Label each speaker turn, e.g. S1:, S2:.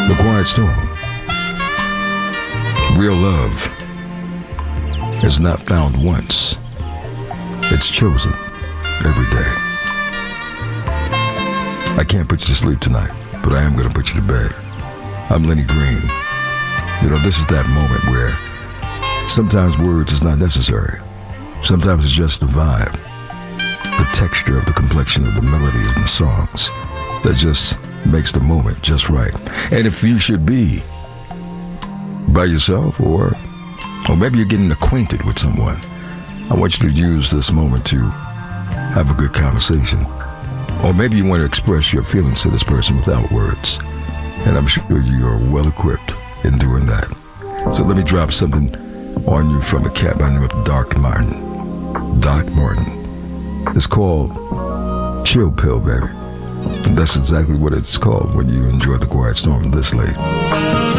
S1: The Quiet Storm. Real love is not found once. It's chosen every day. I can't put you to sleep tonight, but I am going to put you to bed. I'm Lenny Green. You know, this is that moment where sometimes words is not necessary. Sometimes it's just the vibe, the texture of the complexion of the melodies and the songs that just makes the moment just right. And if you should be by yourself or maybe you're getting acquainted with someone, I want you to use this moment to have a good conversation. Or maybe you want to express your feelings to this person without words. And I'm sure you are well equipped in doing that. So let me drop something on you from a cat by the name of Doc Martin. Doc Martin. It's called Chill Pill, baby. And that's exactly what it's called when you enjoy the Quiet Storm this late.